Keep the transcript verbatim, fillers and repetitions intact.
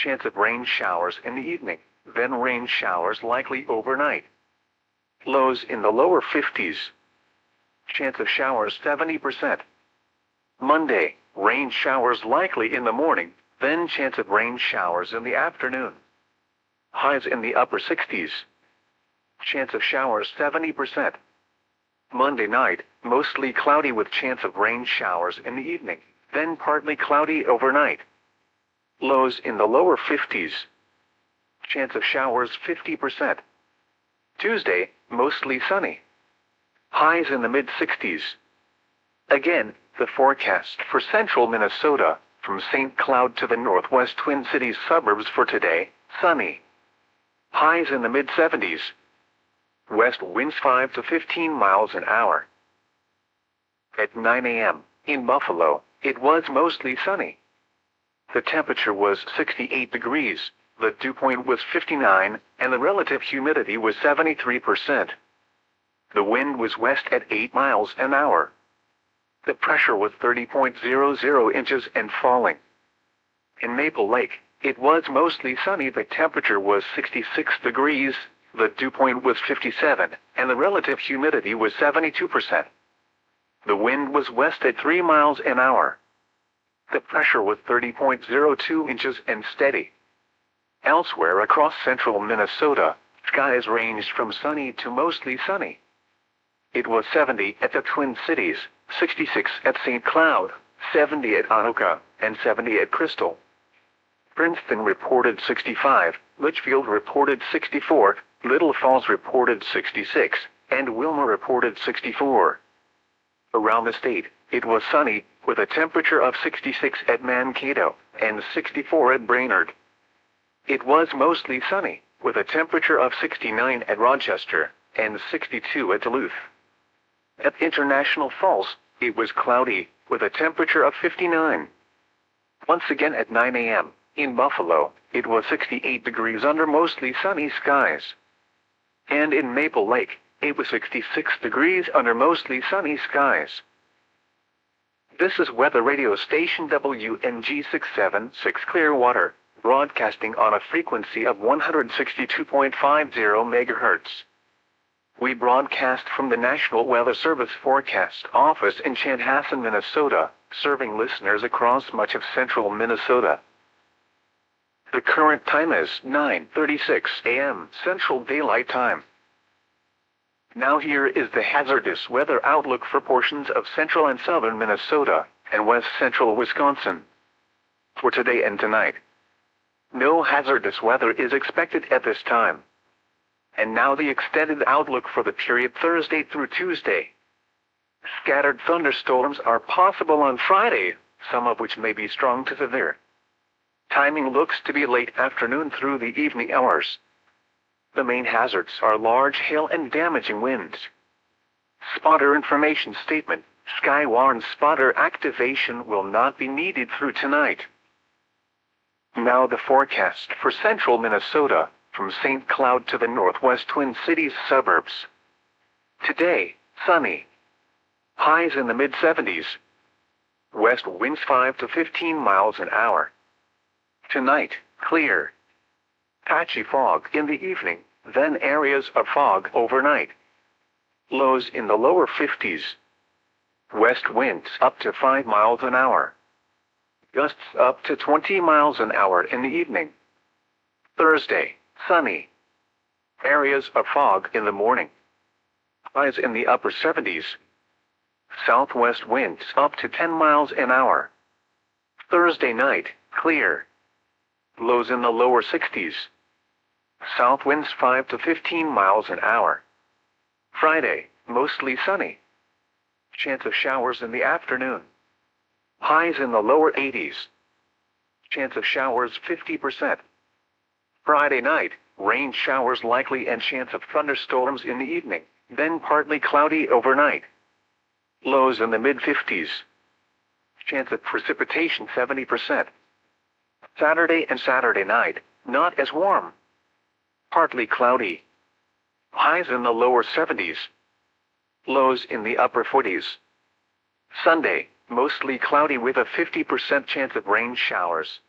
Chance of rain showers in the evening, then rain showers likely overnight. Lows in the lower fifties. Chance of showers seventy percent. Monday, rain showers likely in the morning, then chance of rain showers in the afternoon. Highs in the upper sixties. Chance of showers seventy percent. Monday night, mostly cloudy with chance of rain showers in the evening, then partly cloudy overnight. Lows in the lower fifties. Chance of showers fifty percent. Tuesday, mostly sunny. Highs in the mid sixties. Again, the forecast for central Minnesota, from Saint Cloud to the northwest Twin Cities suburbs for today, sunny. Highs in the mid seventies. West winds five to fifteen miles an hour. At nine a m, in Buffalo, it was mostly sunny. The temperature was sixty-eight degrees, the dew point was fifty-nine, and the relative humidity was seventy-three percent. The wind was west at eight miles an hour. The pressure was thirty point zero zero inches and falling. In Maple Lake, it was mostly sunny. The temperature was sixty-six degrees, the dew point was fifty-seven, and the relative humidity was seventy-two percent. The wind was west at three miles an hour. The pressure was thirty point zero two inches and steady. Elsewhere across central Minnesota, skies ranged from sunny to mostly sunny. It was seventy at the Twin Cities, sixty-six at Saint Cloud, seventy at Anoka, and seventy at Crystal. Princeton reported sixty-five, Litchfield reported sixty-four, Little Falls reported sixty-six, and Wilmer reported sixty-four. Around the state, it was sunny, with a temperature of sixty-six at Mankato, and sixty-four at Brainerd. It was mostly sunny, with a temperature of sixty-nine at Rochester, and sixty-two at Duluth. At International Falls, it was cloudy, with a temperature of fifty-nine. Once again at nine a m, in Buffalo, it was sixty-eight degrees under mostly sunny skies. And in Maple Lake, it was sixty-six degrees under mostly sunny skies. This is weather radio station W N G six seven six Clearwater, broadcasting on a frequency of one hundred sixty-two point five zero megahertz. We broadcast from the National Weather Service Forecast Office in Chanhassen, Minnesota, serving listeners across much of central Minnesota. The current time is nine thirty-six a m Central Daylight Time. Now here is the hazardous weather outlook for portions of central and southern Minnesota, and west central Wisconsin. For today and tonight, no hazardous weather is expected at this time. And now the extended outlook for the period Thursday through Tuesday. Scattered thunderstorms are possible on Friday, some of which may be strong to severe. Timing looks to be late afternoon through the evening hours. The main hazards are large hail and damaging winds. Spotter information statement: Skywarn spotter activation will not be needed through tonight. Now the forecast for central Minnesota, from Saint Cloud to the northwest Twin Cities suburbs. Today, sunny. Highs in the mid seventies. West winds five to fifteen miles an hour. Tonight, clear. Patchy fog in the evening, then areas of fog overnight. Lows in the lower fifties. West winds up to five miles an hour. Gusts up to twenty miles an hour in the evening. Thursday, sunny. Areas of fog in the morning. Highs in the upper seventies. Southwest winds up to ten miles an hour. Thursday night, clear. Lows in the lower sixties. South winds five to fifteen miles an hour. Friday, mostly sunny. Chance of showers in the afternoon. Highs in the lower eighties. Chance of showers fifty percent. Friday night, rain showers likely and chance of thunderstorms in the evening, then partly cloudy overnight. Lows in the mid fifties. Chance of precipitation seventy percent. Saturday and Saturday night, not as warm. Partly cloudy. Highs in the lower seventies. Lows in the upper forties. Sunday, mostly cloudy with a fifty percent chance of rain showers.